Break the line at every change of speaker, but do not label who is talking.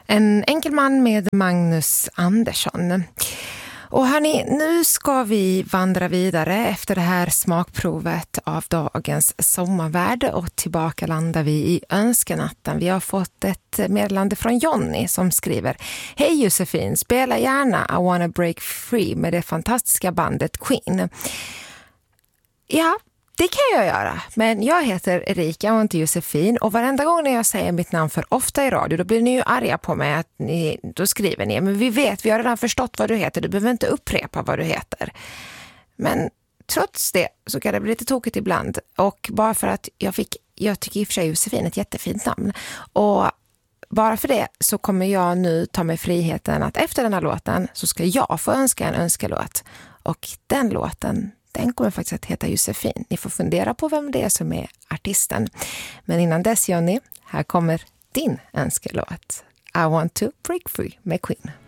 En enkel man med Magnus Andersson. Och hörni, nu ska vi vandra vidare efter det här smakprovet av dagens sommarvärld och tillbaka landar vi i önskenatten. Vi har fått ett meddelande från Jonny som skriver: Hej Josefin, spela gärna I Wanna Break Free med det fantastiska bandet Queen. Ja, det kan jag göra, men jag heter Erika och inte Josefin, och varenda gång när jag säger mitt namn för ofta i radio då blir ni ju arga på mig att då skriver ni, men vi har redan förstått vad du heter, du behöver inte upprepa vad du heter. Men trots det så kan det bli lite tokigt ibland, och bara för att jag tycker i och för sig Josefin är ett jättefint namn, och bara för det så kommer jag nu ta mig friheten att efter den här låten så ska jag få önska en önskelåt, och den låten den kommer faktiskt att heta Josefin. Ni får fundera på vem det är som är artisten. Men innan dess, Jonny, här kommer din önskelåt. I Want to Break Free med Queen.